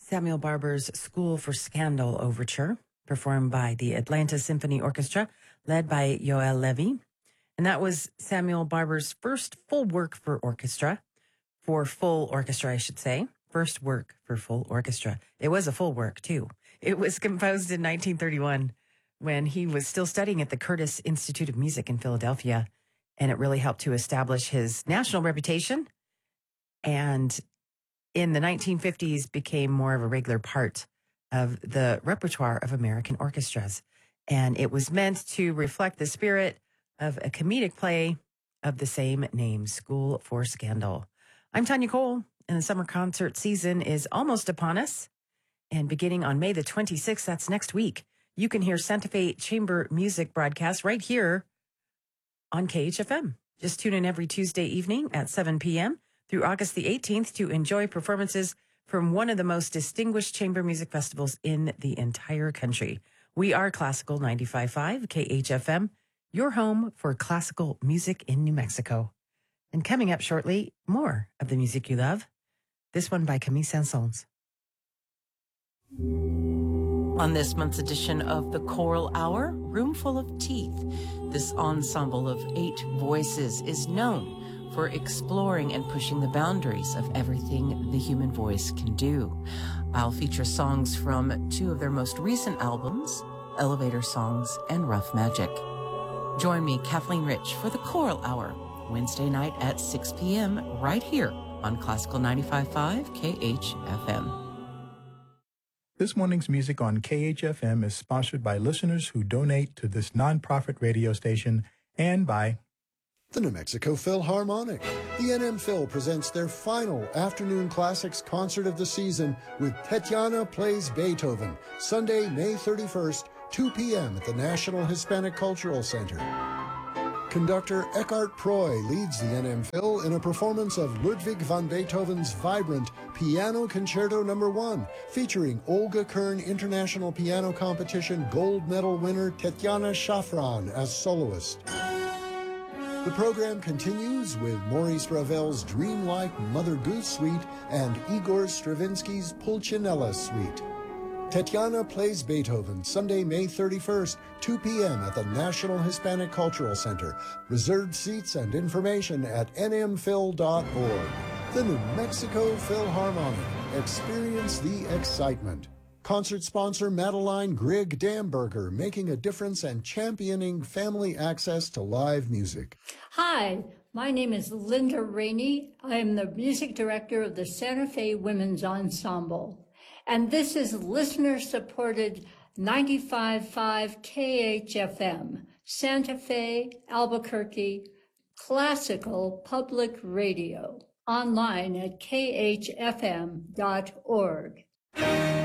Samuel Barber's School for Scandal Overture, performed by the Atlanta Symphony Orchestra, led by Yoel Levy. And that was Samuel Barber's first full work for orchestra, I should say. First work for full orchestra. It was a full work, too. It was composed in 1931 when he was still studying at the Curtis Institute of Music in Philadelphia. And it really helped to establish his national reputation. And in the 1950s became more of a regular part of the repertoire of American orchestras. And it was meant to reflect the spirit of a comedic play of the same name, School for Scandal. I'm Tanya Cole, and the summer concert season is almost upon us. And beginning on May the 26th, that's next week, you can hear Santa Fe Chamber Music broadcast right here on KHFM. Just tune in every Tuesday evening at 7 p.m. through August the 18th to enjoy performances from one of the most distinguished chamber music festivals in the entire country. We are Classical 95.5 KHFM, your home for classical music in New Mexico. And coming up shortly, more of the music you love. This one by Camille Saint-Saëns. On this month's edition of the Choral Hour, Roomful of Teeth, this ensemble of 8 voices is known for exploring and pushing the boundaries of everything the human voice can do. I'll feature songs from 2 of their most recent albums, Elevator Songs and Rough Magic. Join me, Kathleen Rich, for the Choral Hour, Wednesday night at 6 p.m. right here on Classical 95.5 KHFM. This morning's music on KHFM is sponsored by listeners who donate to this nonprofit radio station and by the New Mexico Philharmonic. The NM Phil presents their final Afternoon Classics concert of the season with Tetiana Plays Beethoven, Sunday, May 31st, 2 p.m. at the National Hispanic Cultural Center. Conductor Eckhart Proy leads the NM Phil in a performance of Ludwig van Beethoven's vibrant Piano Concerto No. 1, featuring Olga Kern International Piano Competition gold medal winner Tetiana Shafran as soloist. The program continues with Maurice Ravel's dreamlike Mother Goose Suite and Igor Stravinsky's Pulcinella Suite. Tetiana Plays Beethoven, Sunday, May 31st, 2 p.m. at the National Hispanic Cultural Center. Reserved seats and information at nmphil.org. The New Mexico Philharmonic. Experience the excitement. Concert sponsor Madeline Grigg Damberger, making a difference and championing family access to live music. Hi, my name is Linda Rainey. I am the music director of the Santa Fe Women's Ensemble. And this is listener-supported 95.5 KHFM, Santa Fe, Albuquerque, classical public radio, online at khfm.org.